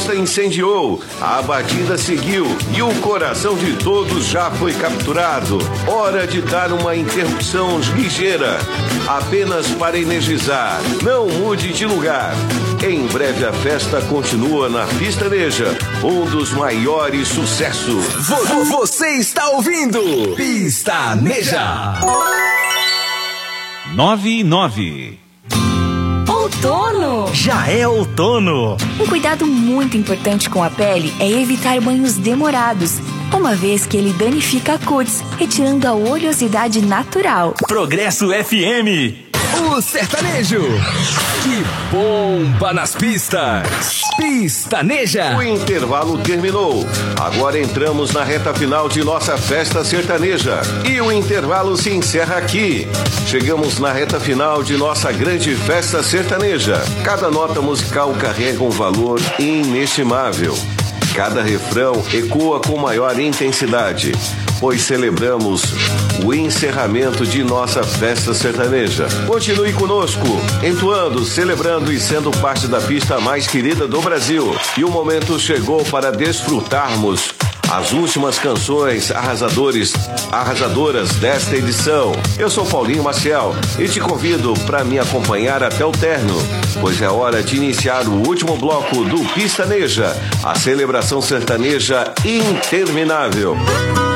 pista incendiou, a batida seguiu e o coração de todos já foi capturado. Hora de dar uma interrupção ligeira, apenas para energizar. Não mude de lugar. Em breve a festa continua na Pistaneja, um dos maiores sucessos. Você está ouvindo Pistaneja 99. Outono! Já é outono! Um cuidado muito importante com a pele é evitar banhos demorados, uma vez que ele danifica a cutis, retirando a oleosidade natural. Progresso FM, o sertanejo que bomba nas pistas. Pistaneja. O intervalo terminou. Agora entramos na reta final de nossa festa sertaneja. E o intervalo se encerra aqui. Chegamos na reta final de nossa grande festa sertaneja. Cada nota musical carrega um valor inestimável. Cada refrão ecoa com maior intensidade, pois celebramos o encerramento de nossa festa sertaneja. Continue conosco, entoando, celebrando e sendo parte da pista mais querida do Brasil. E o momento chegou para desfrutarmos as últimas canções arrasadoras desta edição. Eu sou Paulinho Maciel e te convido para me acompanhar até o término, pois é hora de iniciar o último bloco do Pistaneja, a celebração sertaneja interminável.